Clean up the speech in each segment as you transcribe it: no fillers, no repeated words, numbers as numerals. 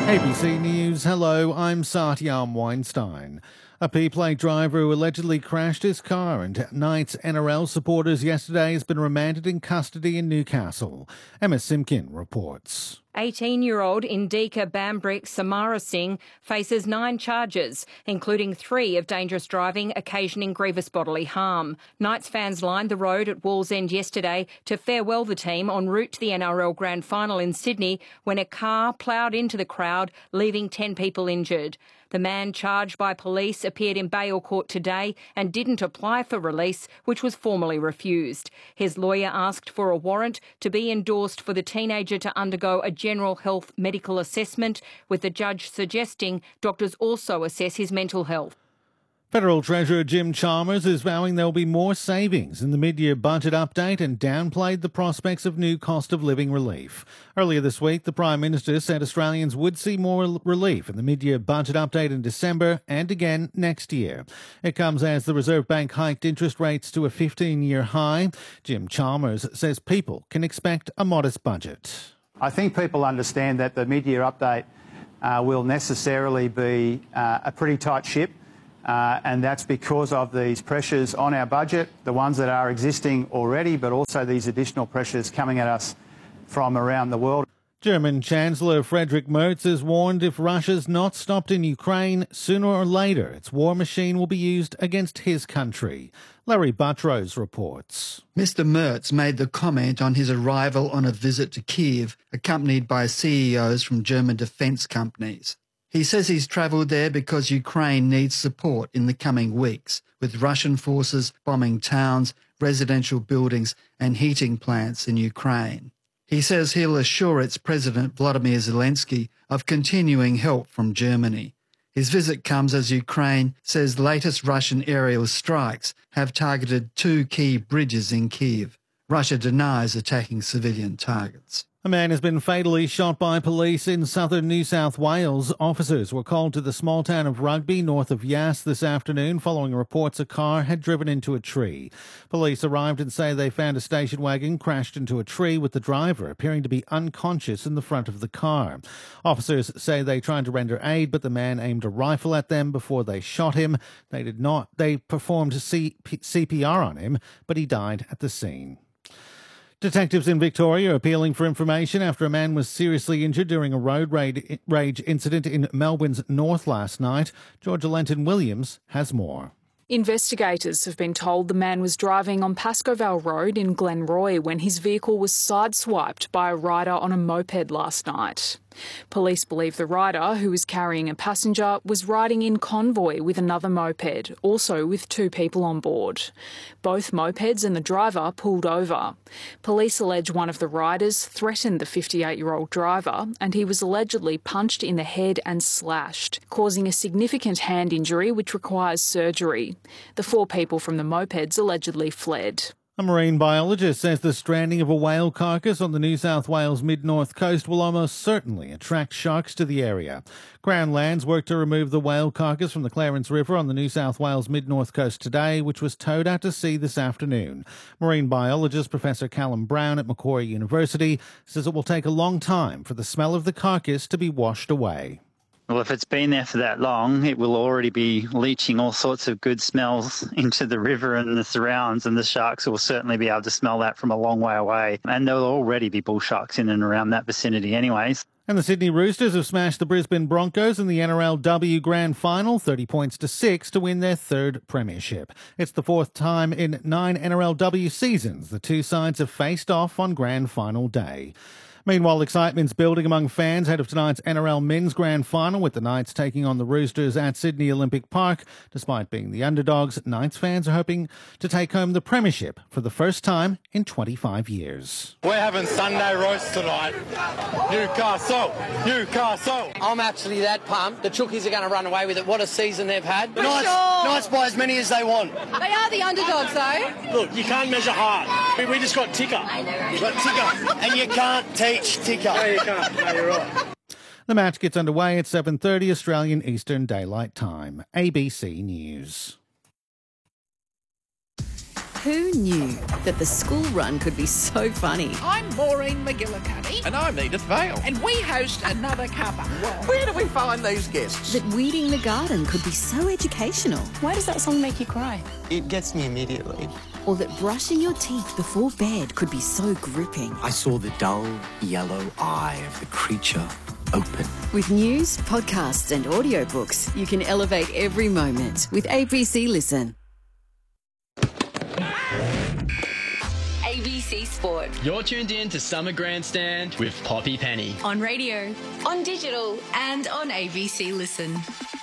ABC News, hello, I'm Satyam Weinstein. A P-Plate driver who allegedly crashed his car and Knights NRL supporters yesterday has been remanded in custody in Newcastle. Emma Simkin reports. 18-year-old Indika Bambrick Samara Singh faces 9 charges, including 3 of dangerous driving occasioning grievous bodily harm. Knights fans lined the road at Wallsend yesterday to farewell the team en route to the NRL Grand Final in Sydney when a car ploughed into the crowd, leaving 10 people injured. The man charged by police appeared in bail court today and didn't apply for release, which was formally refused. His lawyer asked for a warrant to be endorsed for the teenager to undergo a general health medical assessment, with the judge suggesting doctors also assess his mental health. Federal Treasurer Jim Chalmers is vowing there will be more savings in the mid-year budget update and downplayed the prospects of new cost of living relief. Earlier this week, the Prime Minister said Australians would see more relief in the mid-year budget update in December and again next year. It comes as the Reserve Bank hiked interest rates to a 15-year high. Jim Chalmers says people can expect a modest budget. I think people understand that the mid-year update will necessarily be a pretty tight ship. And that's because of these pressures on our budget, the ones that are existing already, but also these additional pressures coming at us from around the world. German Chancellor Friedrich Merz has warned if Russia's not stopped in Ukraine, sooner or later its war machine will be used against his country. Larry Buttrose reports. Mr. Merz made the comment on his arrival on a visit to Kyiv, accompanied by CEOs from German defence companies. He says he's travelled there because Ukraine needs support in the coming weeks, with Russian forces bombing towns, residential buildings and heating plants in Ukraine. He says he'll assure its President Volodymyr Zelensky of continuing help from Germany. His visit comes as Ukraine says latest Russian aerial strikes have targeted 2 key bridges in Kyiv. Russia denies attacking civilian targets. A man has been fatally shot by police in southern New South Wales. Officers were called to the small town of Rugby, north of Yass, this afternoon following reports a car had driven into a tree. Police arrived and say they found a station wagon crashed into a tree with the driver appearing to be unconscious in the front of the car. Officers say they tried to render aid, but the man aimed a rifle at them before they shot him. They performed CPR on him, but he died at the scene. Detectives in Victoria are appealing for information after a man was seriously injured during a road rage incident in Melbourne's north last night. Georgia Lenton-Williams has more. Investigators have been told the man was driving on Pascoe Road in Glenroy when his vehicle was sideswiped by a rider on a moped last night. Police believe the rider, who was carrying a passenger, was riding in convoy with another moped, also with 2 people on board. Both mopeds and the driver pulled over. Police allege one of the riders threatened the 58-year-old driver and he was allegedly punched in the head and slashed, causing a significant hand injury which requires surgery. The 4 people from the mopeds allegedly fled. A marine biologist says the stranding of a whale carcass on the New South Wales mid-north coast will almost certainly attract sharks to the area. Crown Lands worked to remove the whale carcass from the Clarence River on the New South Wales mid-north coast today, which was towed out to sea this afternoon. Marine biologist Professor Callum Brown at Macquarie University says it will take a long time for the smell of the carcass to be washed away. Well, if it's been there for that long, it will already be leaching all sorts of good smells into the river and the surrounds, and the sharks will certainly be able to smell that from a long way away. And there will already be bull sharks in and around that vicinity anyways. And the Sydney Roosters have smashed the Brisbane Broncos in the NRLW Grand Final, 30 points to 6 to win their 3rd premiership. It's the 4th time in 9 NRLW seasons the 2 sides have faced off on Grand Final day. Meanwhile, excitement's building among fans ahead of tonight's NRL Men's Grand Final, with the Knights taking on the Roosters at Sydney Olympic Park. Despite being the underdogs, Knights fans are hoping to take home the premiership for the first time in 25 years. We're having Sunday roast tonight. Newcastle! Newcastle! I'm actually that pumped. The Chookies are going to run away with it. What a season they've had. Knights by as many as they want. They are the underdogs, though. Look, you can't measure hard. We just got ticker. You got ticker. And you can't teach ticker. No, you can't. No, you're right. The match gets underway at 7:30 Australian Eastern Daylight Time. ABC News. Who knew that the school run could be so funny? I'm Maureen McGillicuddy. And I'm Edith Vale. And we host Another Cuppa. Where do we find these guests? That weeding the garden could be so educational. Why does that song make you cry? It gets me immediately. Or that brushing your teeth before bed could be so gripping. I saw the dull yellow eye of the creature open. With news, podcasts and audiobooks, you can elevate every moment with ABC Listen. ABC Sport. You're tuned in to Summer Grandstand with Poppy Penny. On radio, on digital, and on ABC Listen.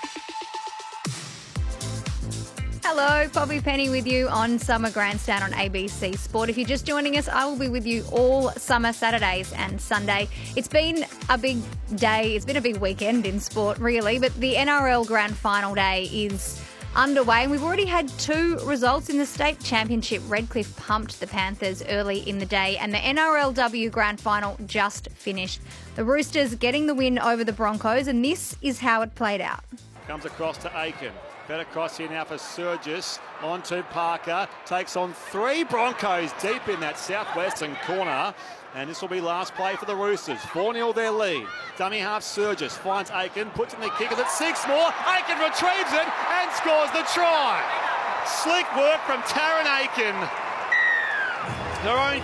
Hello, Poppy Penny with you on Summer Grandstand on ABC Sport. If you're just joining us, I will be with you all summer Saturdays and Sunday. It's been a big day. It's been a big weekend in sport, really, but the NRL Grand Final day is underway, and we've already had 2 results in the state championship. Redcliffe pumped the Panthers early in the day, and the NRLW Grand Final just finished. The Roosters getting the win over the Broncos, and this is how it played out. Comes across to Aiken. Better cross here now for Surgis. On to Parker. Takes on 3 Broncos deep in that southwestern corner. And this will be last play for the Roosters. 4-0 their lead. Dummy half Surgis finds Aiken, puts in the kickers at 6 more. Aiken retrieves it and scores the try. Slick work from Taryn Aiken. Her own